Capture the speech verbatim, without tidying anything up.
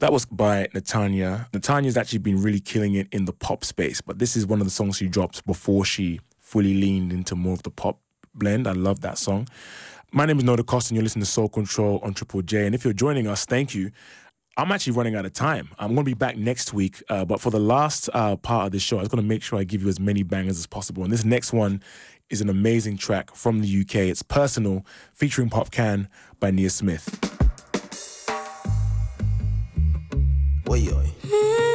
That was by Natanya. Natanya's actually been really killing it in the pop space, but this is one of the songs she dropped before she fully leaned into more of the pop blend. I love that song. My name is Noda Costa, and you're listening to Soul Control on Triple J. And if you're joining us, thank you. I'm actually running out of time. I'm going to be back next week, uh, but for the last uh, part of this show, I was going to make sure I give you as many bangers as possible. And this next one is an amazing track from the U K. It's Personal, featuring Popcaan by Nia Smith. Oi, oi.